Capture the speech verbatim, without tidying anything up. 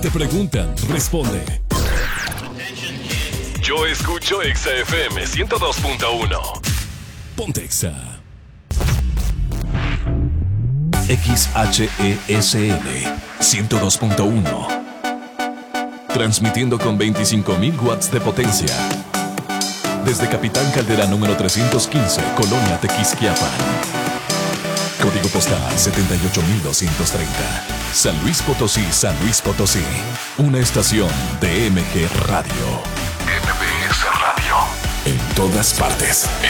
Te preguntan, responde. Yo escucho Exa F M ciento dos punto uno. Ponte Exa. X H E S L ciento dos punto uno. Transmitiendo con veinticinco mil watts de potencia. Desde Capitán Caldera número trescientos quince, Colonia Tequisquiapan. Código postal setenta y ocho mil doscientos treinta. San Luis Potosí, San Luis Potosí. Una estación de M G Radio. M B S Radio. En todas partes.